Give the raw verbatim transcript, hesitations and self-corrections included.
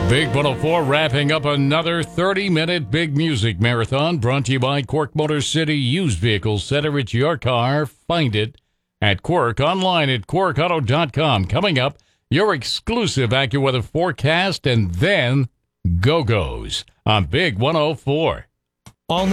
Big one oh four wrapping up another thirty-minute big music marathon brought to you by Quirk Motor City Used Vehicle Center. It's your car. Find it at Quirk, online at quirk auto dot com. Coming up, your exclusive AccuWeather forecast and then Go-Go's on Big one oh four.